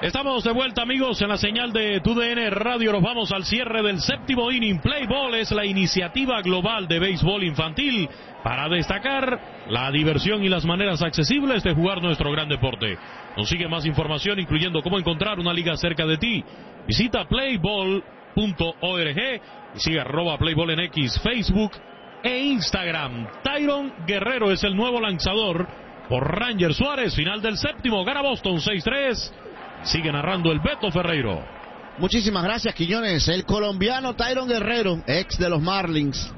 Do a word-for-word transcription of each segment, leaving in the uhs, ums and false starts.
Estamos de vuelta, amigos, en la señal de T U D N Radio. Nos vamos al cierre del séptimo inning. Play Ball es la iniciativa global de béisbol infantil para destacar la diversión y las maneras accesibles de jugar nuestro gran deporte. Consigue más información, incluyendo cómo encontrar una liga cerca de ti. Visita playball punto org y sigue arroba Playball en X, Facebook e Instagram. Tyron Guerrero es el nuevo lanzador por Ranger Suárez. Final del séptimo, gana Boston seis tres. Sigue narrando el Beto Ferreiro. Muchísimas gracias, Quiñones. El colombiano Tyron Guerrero, ex de los Marlins.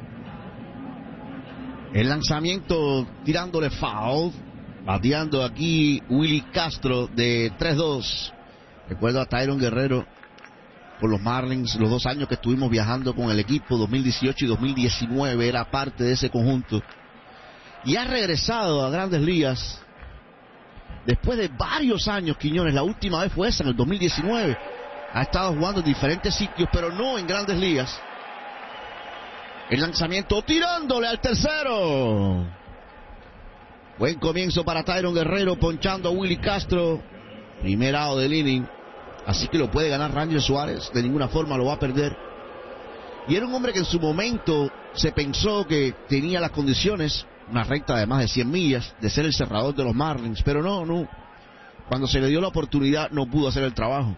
El lanzamiento tirándole foul. Bateando aquí Willy Castro de tres dos. Recuerdo a Tyron Guerrero por los Marlins, los dos años que estuvimos viajando con el equipo, dos mil dieciocho y dos mil diecinueve, era parte de ese conjunto. Y ha regresado a Grandes Ligas después de varios años, Quiñones. La última vez fue esa, en el dos mil diecinueve. Ha estado jugando en diferentes sitios, pero no en Grandes Ligas. El lanzamiento tirándole al tercero. Buen comienzo para Tyron Guerrero, ponchando a Willy Castro. Primer out del inning. Así que lo puede ganar Ranger Suárez. De ninguna forma lo va a perder. Y era un hombre que en su momento se pensó que tenía las condiciones, una recta de más de cien millas, de ser el cerrador de los Marlins, pero no, no. Cuando se le dio la oportunidad no pudo hacer el trabajo.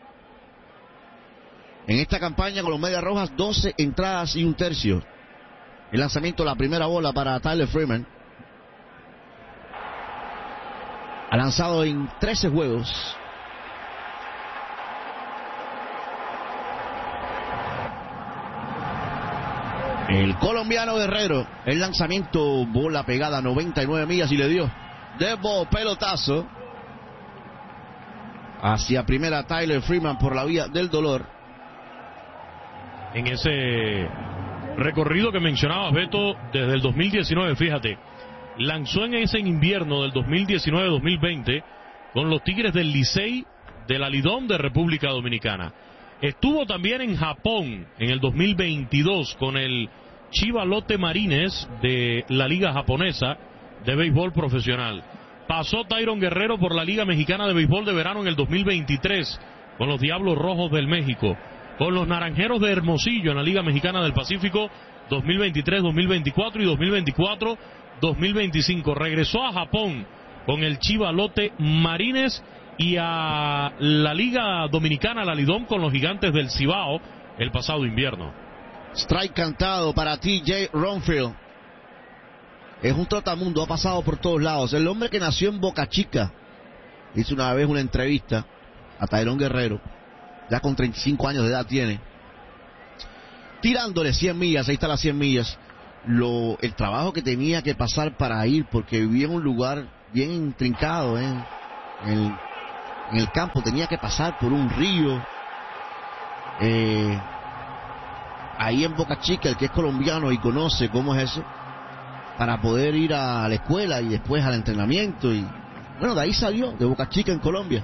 En esta campaña con los Medias Rojas, doce entradas y un tercio. El lanzamiento, la primera bola para Tyler Freeman. Ha lanzado en trece juegos. El colombiano Guerrero, el lanzamiento, bola pegada a noventa y nueve millas y le dio de pelotazo hacia primera Tyler Freeman por la vía del dolor. En ese recorrido que mencionabas, Beto, desde el dos mil diecinueve, fíjate, lanzó en ese invierno del dos mil diecinueve dos mil veinte con los Tigres del Licey de la Lidón de República Dominicana. Estuvo también en Japón en el dos mil veintidós con el Chiba Lotte Marines de la Liga Japonesa de Béisbol Profesional. Pasó Tyron Guerrero por la Liga Mexicana de Béisbol de Verano en el dos mil veintitrés con los Diablos Rojos del México, con los Naranjeros de Hermosillo en la Liga Mexicana del Pacífico dos mil veintitrés dos mil veinticuatro y dos mil veinticuatro dos mil veinticinco. Regresó a Japón con el Chiba Lotte Marines y a la Liga Dominicana, la Lidón, con los Gigantes del Cibao el pasado invierno. Strike cantado para T J Ronfield. Es un trotamundo, ha pasado por todos lados. El hombre que nació en Boca Chica. Hizo una vez una entrevista a Tyron Guerrero, ya con treinta y cinco años de edad tiene, tirándole cien millas. Ahí está las cien millas. Lo, el trabajo que tenía que pasar para ir, porque vivía en un lugar bien intrincado, ¿eh? en, el, en el campo. Tenía que pasar por un río, eh, ahí en Boca Chica. El que es colombiano y conoce cómo es eso, para poder ir a la escuela y después al entrenamiento. Y bueno, de ahí salió, de Boca Chica en Colombia.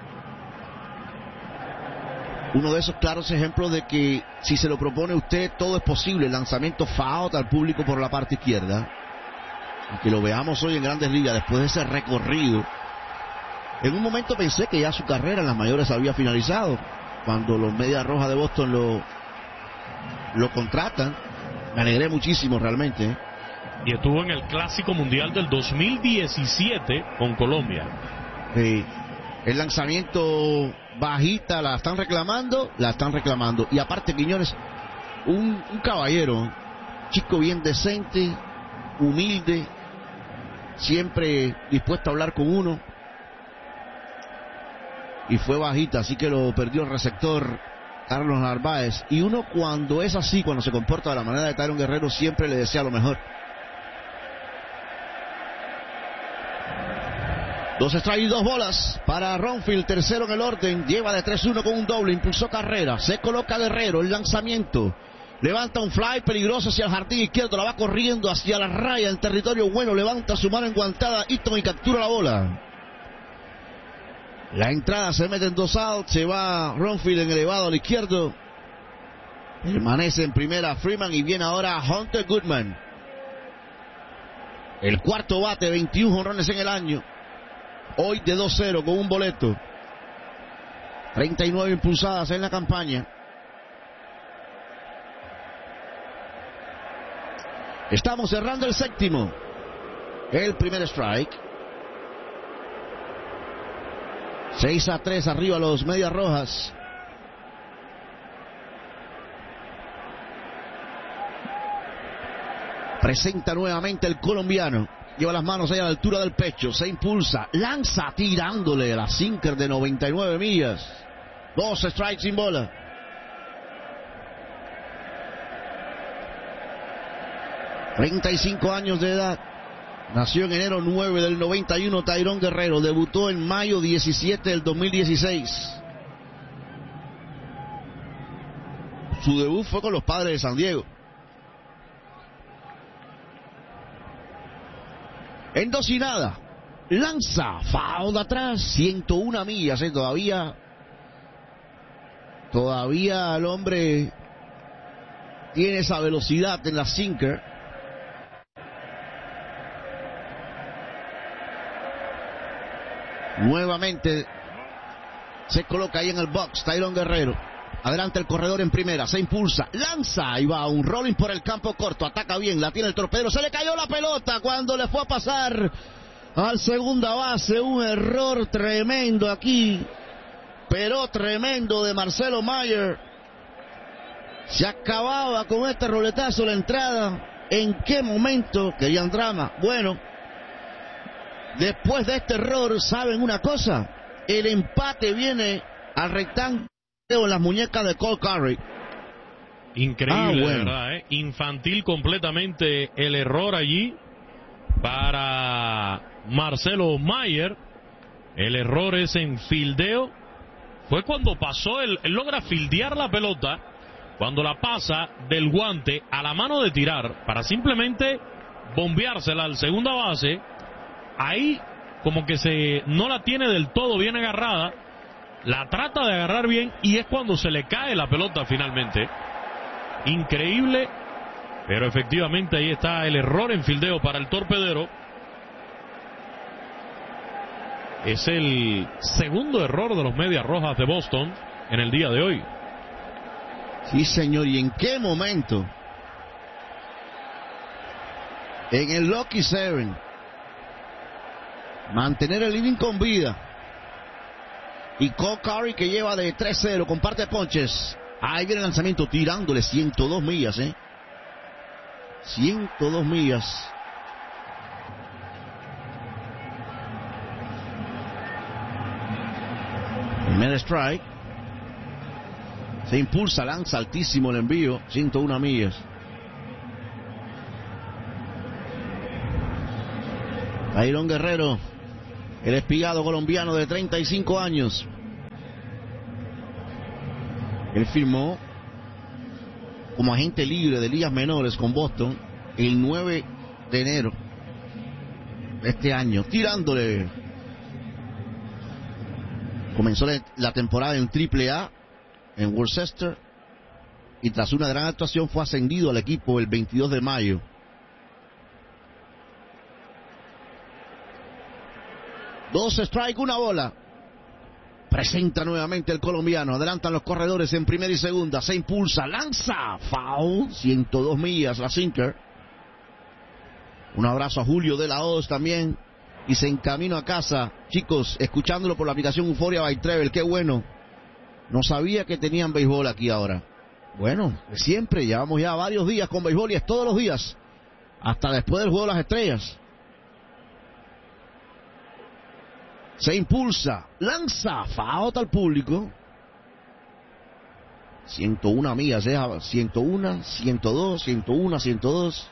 Uno de esos claros ejemplos de que si se lo propone usted, todo es posible. El lanzamiento foul al público por la parte izquierda. Y que lo veamos hoy en Grandes Ligas después de ese recorrido. En un momento pensé que ya su carrera en las mayores había finalizado, cuando los Medias Rojas de Boston lo, lo contratan. Me alegré muchísimo realmente, ¿eh? Y estuvo en el Clásico Mundial del dos mil diecisiete con Colombia. Sí. El lanzamiento bajita, la están reclamando, la están reclamando. Y aparte, Quiñones, un, un caballero, chico bien decente, humilde, siempre dispuesto a hablar con uno. Y fue bajita, así que lo perdió el receptor Carlos Narváez. Y uno, cuando es así, cuando se comporta de la manera de Tyron Guerrero, siempre le desea lo mejor. Dos strikes y dos bolas para Ronfield, tercero en el orden, lleva de tres uno con un doble, impulsó carrera, se coloca Guerrero, el lanzamiento, levanta un fly peligroso hacia el jardín izquierdo, la va corriendo hacia la raya en territorio bueno, levanta su mano enguantada, Easton, y captura la bola. La entrada se mete en dos outs, se va Ronfield en elevado al izquierdo, permanece en primera Freeman y viene ahora Hunter Goodman. El cuarto bate, veintiún jonrones en el año. Hoy de dos cero con un boleto. treinta y nueve impulsadas en la campaña. Estamos cerrando el séptimo. El primer strike. seis a tres arriba los Medias Rojas. Presenta nuevamente el colombiano. Lleva las manos ahí a la altura del pecho. Se impulsa. Lanza tirándole a la sinker de noventa y nueve millas. Dos strikes sin bola. treinta y cinco años de edad. Nació en enero nueve del noventa y uno. Tyrone Guerrero. Debutó en mayo diecisiete del dos mil dieciséis. Su debut fue con los Padres de San Diego. En dos y nada. Lanza. Foul de atrás. ciento una millas. ¿eh? Todavía. Todavía el hombre tiene esa velocidad en la sinker. Nuevamente se coloca ahí en el box Tyrone Guerrero. Adelante el corredor en primera, se impulsa, lanza y va un rolling por el campo corto, ataca bien, la tiene el torpedero, se le cayó la pelota cuando le fue a pasar al segunda base, un error tremendo aquí, pero tremendo de Marcelo Mayer. Se acababa con este roletazo la entrada. ¿En qué momento querían drama? Bueno, después de este error, ¿saben una cosa? El empate viene al rectángulo en las muñecas de Cole Curry. Increíble, ah, bueno. de verdad, ¿eh? Infantil completamente el error allí para Marcelo Mayer. El error es en fildeo. Fue cuando pasó, él, él logra fildear la pelota, cuando la pasa del guante a la mano de tirar, para simplemente bombeársela al segunda base. Ahí como que se no la tiene del todo bien agarrada, la trata de agarrar bien y es cuando se le cae la pelota finalmente. Increíble, pero efectivamente ahí está el error en fildeo para el torpedero. Es el segundo error de los Medias Rojas de Boston en el día de hoy. Sí, señor, ¿y en qué momento? En el Lucky Seven. Mantener el inning con vida. Y Cole Curry, que lleva de tres cero, comparte ponches. Ahí viene el lanzamiento tirándole ciento dos millas, ¿eh? ciento dos millas. Primer strike. Se impulsa, lanza altísimo el envío, ciento una millas. Tyrone Guerrero, el espigado colombiano de treinta y cinco años. Él firmó como agente libre de ligas menores con Boston el nueve de enero de este año, tirándole. Comenzó la temporada en triple A en Worcester y tras una gran actuación fue ascendido al equipo el veintidós de mayo. Dos strike, una bola. Presenta nuevamente el colombiano. Adelantan los corredores en primera y segunda. Se impulsa, lanza. Foul. ciento dos millas la sinker. Un abrazo a Julio de la Hoz también. Y se encamina a casa. Chicos, escuchándolo por la aplicación Euforia by Travel. Qué bueno. No sabía que tenían béisbol aquí ahora. Bueno, siempre. Llevamos ya varios días con béisbol y es todos los días. Hasta después del Juego de las Estrellas. Se impulsa, lanza, faota al público. ciento una millas, ¿eh? ciento uno, ciento dos, ciento uno, ciento dos.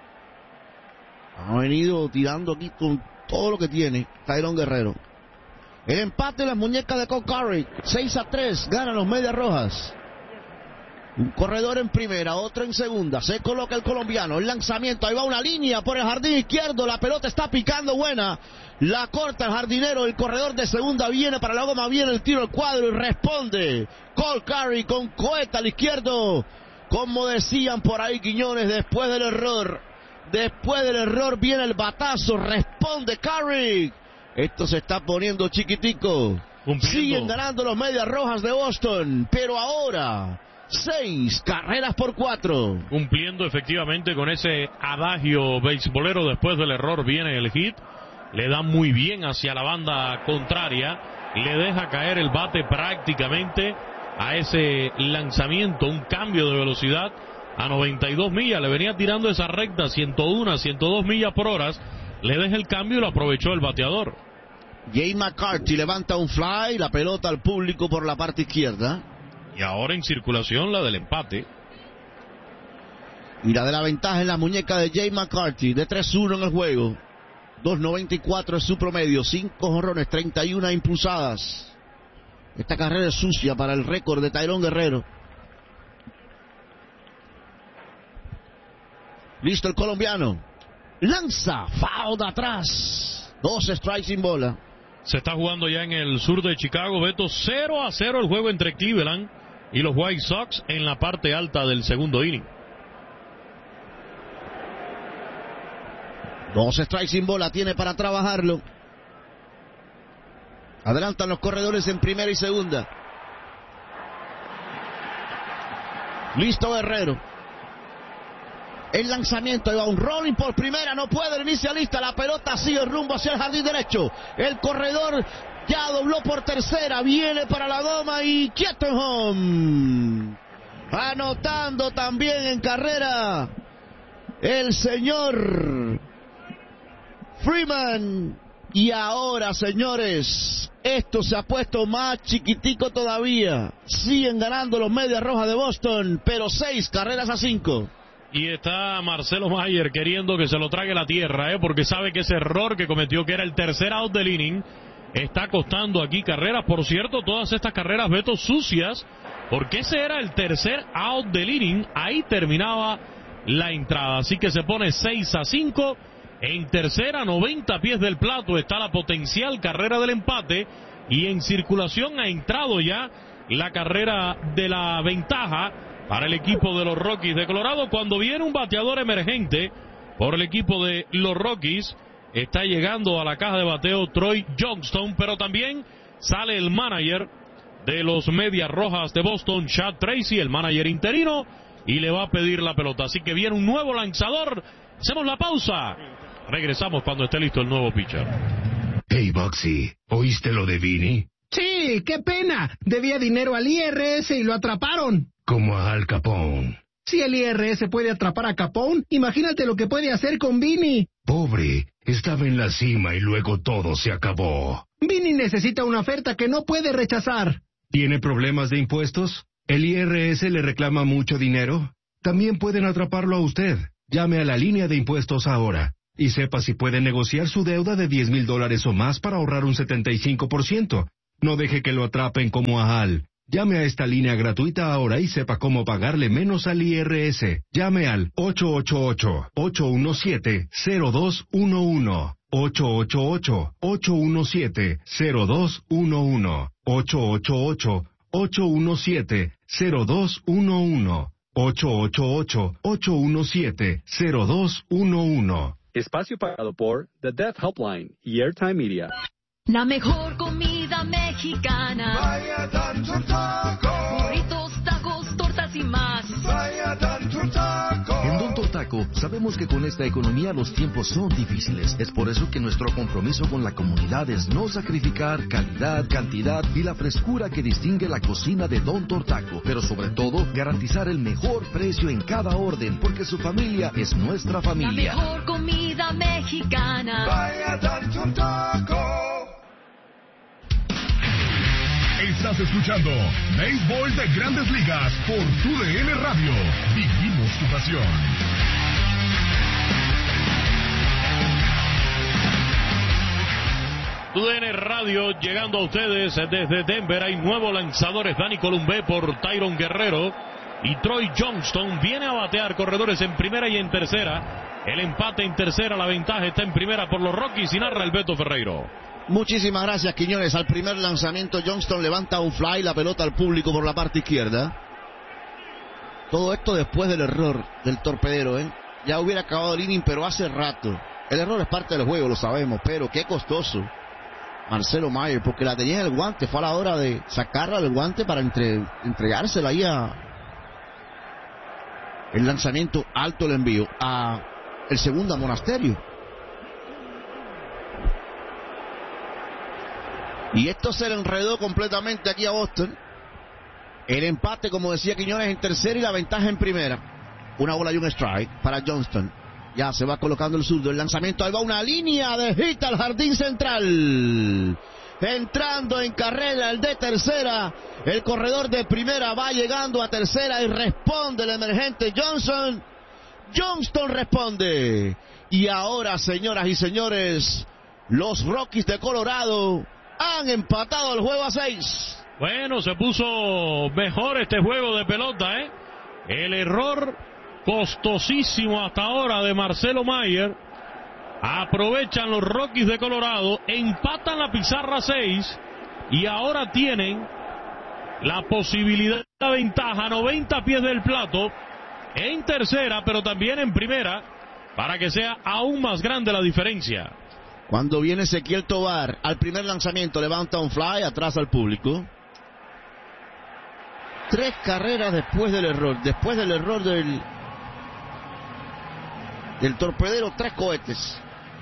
Ha venido tirando aquí con todo lo que tiene Tyrone Guerrero. El empate de las muñecas de Cole Curry. seis a tres, ganan los Medias Rojas. Un corredor en primera, otro en segunda. Se coloca el colombiano, el lanzamiento. Ahí va una línea por el jardín izquierdo. La pelota está picando buena. La corta el jardinero. El corredor de segunda viene para la goma. Viene el tiro al cuadro y responde Cole Curry con cohete al izquierdo. Como decían por ahí Quiñones, después del error. Después del error viene el batazo. Responde Curry. Esto se está poniendo chiquitico. Cumpliendo. Siguen ganando los Medias Rojas de Boston, pero ahora seis carreras por cuatro. Cumpliendo efectivamente con ese adagio beisbolero, después del error viene el hit. Le da muy bien hacia la banda contraria, le deja caer el bate prácticamente a ese lanzamiento, un cambio de velocidad a noventa y dos millas, le venía tirando esa recta ciento uno, ciento dos millas por hora, le deja el cambio y lo aprovechó el bateador. Jay McCarthy levanta un fly, la pelota al público por la parte izquierda. Y ahora en circulación la del empate. Y la de la ventaja en la muñeca de Jay McCarthy, de tres uno en el juego. dos noventa y cuatro es su promedio, cinco jonrones, treinta y una impulsadas. Esta carrera es sucia para el récord de Tyrone Guerrero. Listo el colombiano. Lanza, foul de atrás. Dos strikes sin bola. Se está jugando ya en el sur de Chicago, Beto, cero a cero el juego entre Cleveland y los White Sox en la parte alta del segundo inning. Dos strikes sin bola tiene para trabajarlo. Adelantan los corredores en primera y segunda. Listo Guerrero. El lanzamiento, ahí va un rolling por primera, no puede el inicialista, la pelota sigue rumbo hacia el jardín derecho. El corredor ya dobló por tercera, viene para la goma y quieto en home. Anotando también en carrera el señor Freeman. Y ahora, señores, esto se ha puesto más chiquitico todavía. Siguen ganando los Medias Rojas de Boston, pero seis carreras a cinco. Y está Marcelo Mayer queriendo que se lo trague la tierra, ¿eh? Porque sabe que ese error que cometió, que era el tercer out del inning, está costando aquí carreras. Por cierto, todas estas carreras, Beto, sucias, porque ese era el tercer out del inning. Ahí terminaba la entrada. Así que se pone seis a cinco. En tercera, noventa pies del plato, está la potencial carrera del empate. Y en circulación ha entrado ya la carrera de la ventaja para el equipo de los Rockies de Colorado. Cuando viene un bateador emergente por el equipo de los Rockies, está llegando a la caja de bateo Troy Johnston, pero también sale el manager de los Medias Rojas de Boston, Chad Tracy, el manager interino, y le va a pedir la pelota. Así que viene un nuevo lanzador. Hacemos la pausa. Regresamos cuando esté listo el nuevo pitcher. Hey, Boxy, ¿oíste lo de Vinny? Sí, qué pena. Debía dinero al I R S y lo atraparon. Como a Al Capone. Si el I R S puede atrapar a Capone, imagínate lo que puede hacer con Vinny. Pobre, estaba en la cima y luego todo se acabó. Vinny necesita una oferta que no puede rechazar. ¿Tiene problemas de impuestos? ¿El I R S le reclama mucho dinero? También pueden atraparlo a usted. Llame a la línea de impuestos ahora y sepa si puede negociar su deuda de diez mil dólares o más para ahorrar un setenta y cinco por ciento. No deje que lo atrapen como a Al. Llame a esta línea gratuita ahora y sepa cómo pagarle menos al I R S. Llame al ocho ocho ocho, ocho uno siete, cero dos uno uno. ocho ocho ocho, ocho uno siete, cero dos uno uno. ocho ocho ocho, ocho uno siete, cero dos uno uno. ocho ocho ocho, ocho uno siete, cero dos uno uno. Espacio pagado por The Deaf Helpline y Airtime Media. La mejor comida mexicana. Vaya Don Taco. Burritos, tacos, tortas y más. Vaya Don Taco. En Don Taco sabemos que con esta economía los tiempos son difíciles. Es por eso que nuestro compromiso con la comunidad es no sacrificar calidad, cantidad y la frescura que distingue la cocina de Don Taco. Pero sobre todo, garantizar el mejor precio en cada orden, porque su familia es nuestra familia. La mejor comida mexicana. Vaya Don Taco. Estás escuchando Béisbol de Grandes Ligas por Tu D N Radio. Vivimos tu pasión. Tu D N Radio llegando a ustedes desde Denver. Hay nuevos lanzadores. Dani Columbé por Tyrone Guerrero. Y Troy Johnston viene a batear corredores en primera y en tercera. El empate en tercera, la ventaja está en primera por los Rockies y narra el Beto Ferreiro. Muchísimas gracias, Quiñones. Al primer lanzamiento, Johnston levanta un fly, la pelota al público por la parte izquierda. Todo esto después del error del torpedero, ¿eh? Ya hubiera acabado el inning, pero hace rato. El error es parte del juego, lo sabemos, pero qué costoso. Marcelo Mayer, porque la tenía en el guante. Fue a la hora de sacarla del guante para entre, entregársela ahí a el lanzamiento alto, el envío a el segundo a Monasterio. Y esto se le enredó completamente aquí a Boston. El empate, como decía Quiñones, en tercera y la ventaja en primera. Una bola y un strike para Johnston. Ya se va colocando el zurdo. El lanzamiento, ahí va una línea de hit al jardín central. Entrando en carrera el de tercera. El corredor de primera va llegando a tercera y responde el emergente Johnson. Johnston responde. Y ahora, señoras y señores, los Rockies de Colorado han empatado el juego a seis. Bueno, se puso mejor este juego de pelota, ¿eh? El error costosísimo hasta ahora de Marcelo Mayer. Aprovechan los Rockies de Colorado, empatan la pizarra seis y ahora tienen la posibilidad de la ventaja noventa pies del plato en tercera, pero también en primera, para que sea aún más grande la diferencia. Cuando viene Ezequiel Tovar al primer lanzamiento, levanta un fly, atrás al público. Tres carreras después del error, después del error del del torpedero, tres cohetes.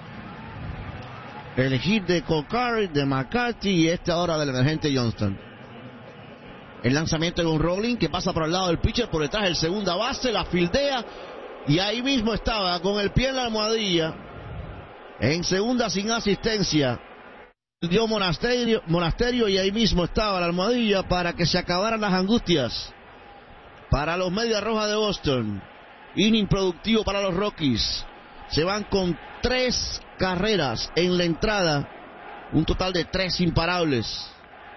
El hit de Colcari, de McCarthy y este ahora del emergente Johnston. El lanzamiento de un rolling que pasa por el lado del pitcher, por detrás el segunda base, la fildea y ahí mismo estaba con el pie en la almohadilla. En segunda sin asistencia dio Monasterio, Monasterio y ahí mismo estaba la almohadilla para que se acabaran las angustias para los Medias Rojas de Boston. Inning productivo para los Rockies. Se van con tres carreras en la entrada, un total de tres imparables.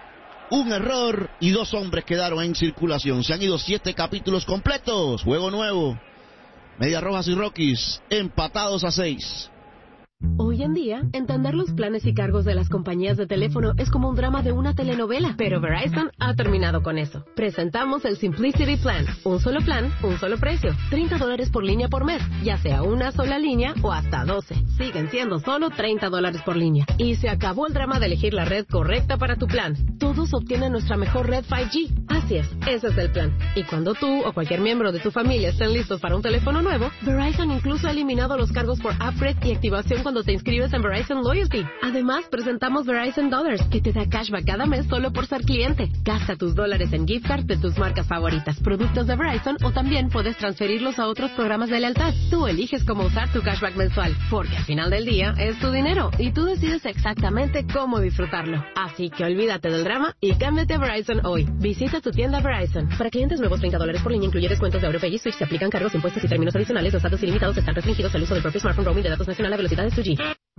Un error y dos hombres quedaron en circulación. Se han ido siete capítulos completos. Juego nuevo. Medias Rojas y Rockies empatados a seis. Hoy en día, entender los planes y cargos de las compañías de teléfono es como un drama de una telenovela, pero Verizon ha terminado con eso. Presentamos el Simplicity Plan, un solo plan, un solo precio, treinta dólares por línea por mes, ya sea una sola línea o hasta doce. Siguen siendo solo treinta dólares por línea. Y se acabó el drama de elegir la red correcta para tu plan. Todos obtienen nuestra mejor red cinco G. Así es, ese es el plan. Y cuando tú o cualquier miembro de tu familia estén listos para un teléfono nuevo, Verizon incluso ha eliminado los cargos por upgrade y activación cuando te inscribes en Verizon Loyalty. Además, presentamos Verizon Dollars, que te da cashback cada mes solo por ser cliente. Gasta tus dólares en gift cards de tus marcas favoritas, productos de Verizon, o también puedes transferirlos a otros programas de lealtad. Tú eliges cómo usar tu cashback mensual, porque al final del día es tu dinero y tú decides exactamente cómo disfrutarlo. Así que olvídate del drama y cámbiate a Verizon hoy. Visita tu tienda Verizon. Para clientes nuevos, treinta dólares por línea, incluye descuentos de Europay y Switch. Se aplican cargos, impuestos y términos adicionales. Los datos ilimitados están restringidos al uso del propio smartphone. Roaming de datos nacional a velocidades dos G.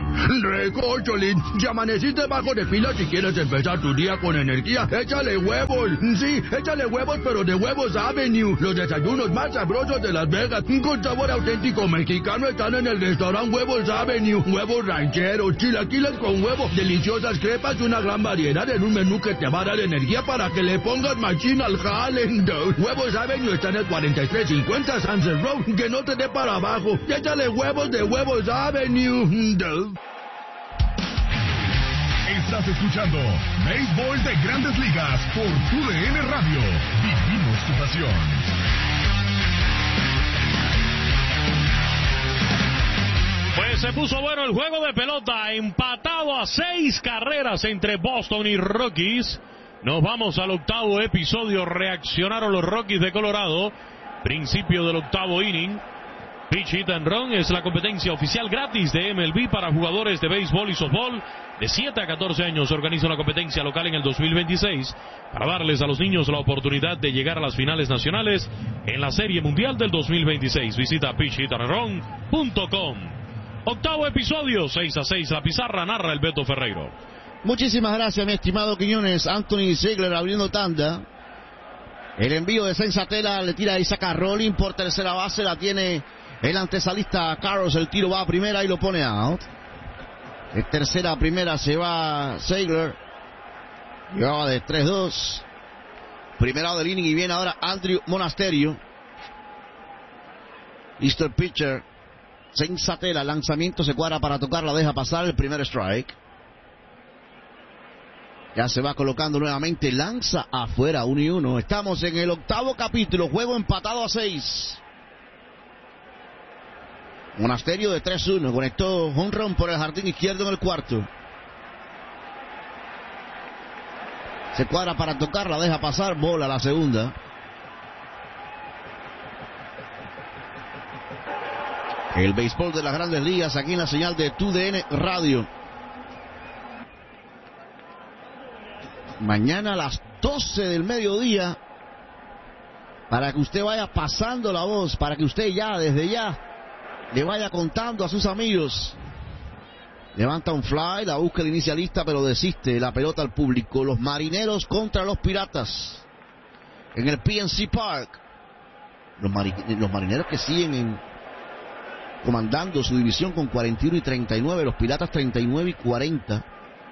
Recocholín, ya amaneciste bajo de pila. Si quieres empezar tu día con energía, échale huevos. Sí, échale huevos, pero de Huevos Avenue. Los desayunos más sabrosos de Las Vegas, con sabor auténtico mexicano, están en el restaurante Huevos Avenue. Huevos rancheros, chilaquiles con huevo, deliciosas crepas y una gran variedad en un menú que te va a dar energía para que le pongas machín al jale. Huevos Avenue está en el cuarenta y tres cincuenta Sunset Road. Que no te dé para abajo. Échale huevos de Huevos Avenue. Estás escuchando Béisbol de Grandes Ligas por Tu D N Radio. Vivimos tu pasión. Pues se puso bueno el juego de pelota, empatado a seis carreras entre Boston y Rockies. Nos vamos al octavo episodio. Reaccionaron los Rockies de Colorado. Principio del octavo inning. Pitch Hit and Run es la competencia oficial gratis de M L B para jugadores de béisbol y softball de siete a catorce años. Se organiza una competencia local en el dos mil veintiséis para darles a los niños la oportunidad de llegar a las finales nacionales en la Serie Mundial del dos mil veintiséis. Visita pitch hit and run punto com. Octavo episodio, seis a seis la pizarra, narra el Beto Ferreiro. Muchísimas gracias, mi estimado Quiñones. Anthony Ziegler abriendo tanda. El envío de Sensatela le tira y saca Rolling por tercera base, la tiene el antesalista Carlos. El tiro va a primera y lo pone out. De tercera a primera se va Ziegler. Llevaba de tres dos. Primera del inning y viene ahora Andrew Monasterio. Listo el pitcher Sensatela, lanzamiento, se cuadra para tocar, la deja pasar, el primer strike. Ya se va colocando nuevamente, lanza afuera, uno y uno. Estamos en el octavo capítulo, juego empatado a seis. Monasterio de tres uno, conectó home run por el jardín izquierdo en el cuarto. Se cuadra para tocar, la deja pasar, bola la segunda. El béisbol de las Grandes Ligas aquí en la señal de T U D N Radio. Mañana a las doce del mediodía, para que usted vaya pasando la voz, para que usted ya, desde ya, le vaya contando a sus amigos. Levanta un fly, la busca el inicialista, pero desiste, la pelota al público. Los Marineros contra los Piratas en el P N C Park. Los, mari los Marineros que siguen en, comandando su división con cuarenta y uno y treinta y nueve, los Piratas treinta y nueve y cuarenta.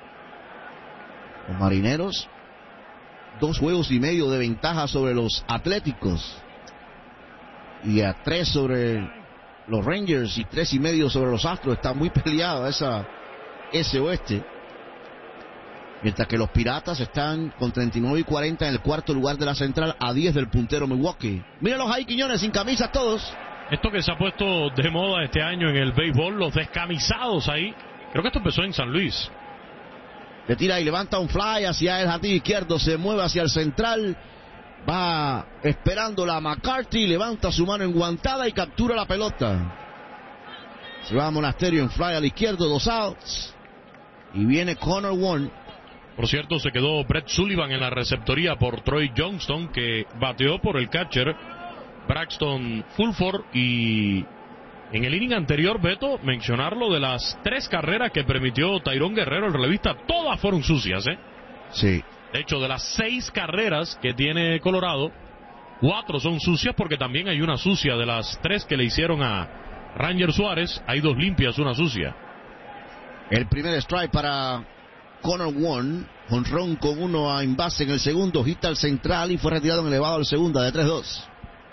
Los Marineros, dos juegos y medio de ventaja sobre los Atléticos, y a tres sobre los Rangers y tres y medio sobre los Astros. Está muy peleada esa ese oeste, mientras que los Piratas están con treinta y nueve y cuarenta en el cuarto lugar de la central, a diez del puntero Milwaukee. Mírenlos ahí, Quiñones, sin camisas todos. Esto que se ha puesto de moda este año en el béisbol, los descamisados ahí. Creo que esto empezó en San Luis. Le tira y levanta un fly hacia el jardín izquierdo, se mueve hacia el central, va esperando la McCarthy, levanta su mano enguantada y captura la pelota. Se va a Monasterio en fly al izquierdo, dos outs, y viene Connor Wong. Por cierto, se quedó Brett Sullivan en la receptoría por Troy Johnston, que bateó por el catcher Braxton Fulford. Y en el inning anterior, Beto, mencionarlo de las tres carreras que permitió Tyrone Guerrero, el relevista, todas fueron sucias, ¿eh? Sí. De hecho, de las seis carreras que tiene Colorado, cuatro son sucias, porque también hay una sucia. De las tres que le hicieron a Ranger Suárez, hay dos limpias, una sucia. El primer strike para Connor Wong, jonrón con uno en base en el segundo, hit al central y fue retirado en elevado al segunda de tres dos.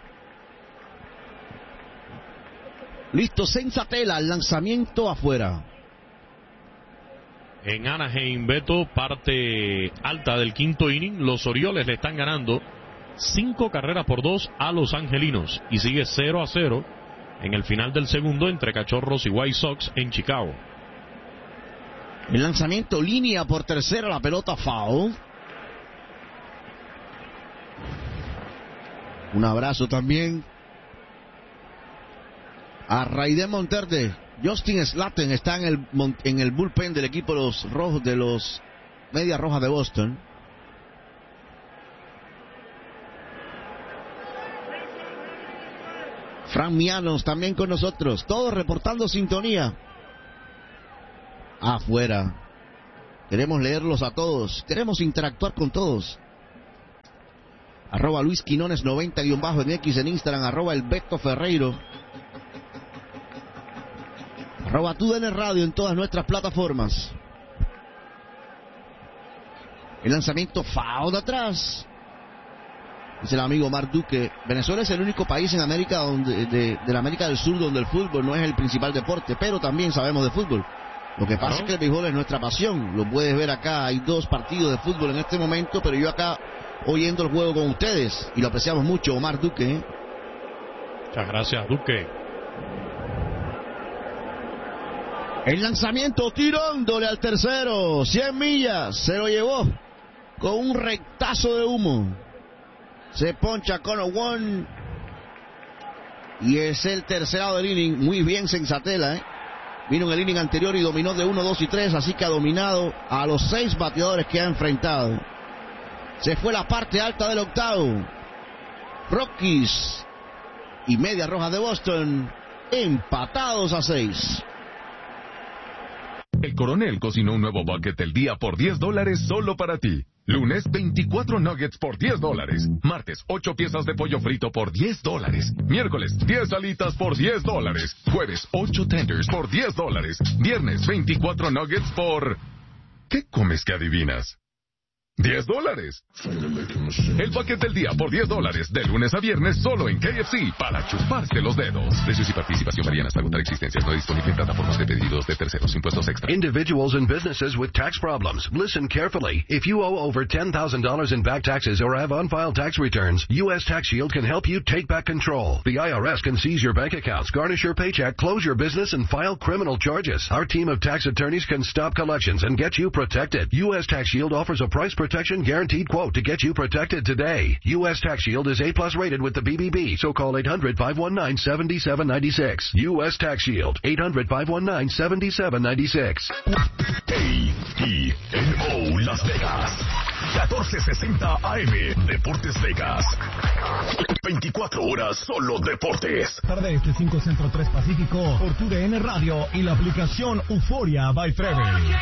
Listo, Senzatela, el lanzamiento afuera. En Anaheim, Beto, parte alta del quinto inning, los Orioles le están ganando cinco carreras por dos a los Angelinos, y sigue cero a cero en el final del segundo entre Cachorros y White Sox en Chicago. El lanzamiento, línea por tercera, la pelota foul. Un abrazo también a Raiden Monterde. Justin Slaten está en el, en el bullpen del equipo de los rojos, de los Medias Rojas de Boston. Frank Mianos también con nosotros, todos reportando sintonía. Afuera. Queremos leerlos a todos, queremos interactuar con todos. Arroba Luis Quinones noventa guión bajo en X en Instagram, arroba el Beto Ferreiro, arroba T U D N Radio en todas nuestras plataformas. El lanzamiento foul de atrás. Dice el amigo Omar Duque, Venezuela es el único país en América donde, de, de la América del Sur donde el fútbol no es el principal deporte, pero también sabemos de fútbol. Lo que pasa es que el béisbol es nuestra pasión. Lo puedes ver acá, hay dos partidos de fútbol en este momento, pero yo acá oyendo el juego con ustedes, y lo apreciamos mucho, Omar Duque. ¿eh? Muchas gracias, Duque. El lanzamiento tirándole al tercero, cien millas, se lo llevó con un rectazo de humo. Se poncha Connor Wong y es el tercerado del inning. Muy bien Senzatela, ¿eh? Vino en el inning anterior y dominó de uno, dos y tres, así que ha dominado a los seis bateadores que ha enfrentado. Se fue la parte alta del octavo. Rockies y Medias Rojas de Boston empatados a seis. El Coronel cocinó un nuevo bucket del día por diez dólares solo para ti. Lunes, veinticuatro nuggets por diez dólares. Martes, ocho piezas de pollo frito por diez dólares. Miércoles, diez alitas por diez dólares. Jueves, ocho tenders por diez dólares. Viernes, veinticuatro nuggets por... ¿Qué comes que adivinas? diez dólares. El paquete del día por diez dólares, de lunes a viernes, solo en K F C, para chuparse los dedos. Precios y participación varían hasta agotar existencias. No disponible en plataformas de pedidos de terceros. Impuestos extra. Individuals and businesses with tax problems. Listen carefully. If you owe over ten thousand dollars in back taxes or have unfiled tax returns, U S Tax Shield can help you take back control. The I R S can seize your bank accounts, garnish your paycheck, close your business, and file criminal charges. Our team of tax attorneys can stop collections and get you protected. U S Tax Shield offers a price protection guaranteed quote to get you protected today. U S Tax Shield is A plus rated with the B B B, so call eight hundred, five one nine, seven seven nine six. U S Tax Shield, eight hundred, five one nine, seven seven nine six. A E N O Las Vegas, catorce sesenta A M, Deportes Vegas. veinticuatro horas solo deportes. Tarde este cinco Centro tres Pacífico por tu D N Radio y la aplicación Euforia by Freeway.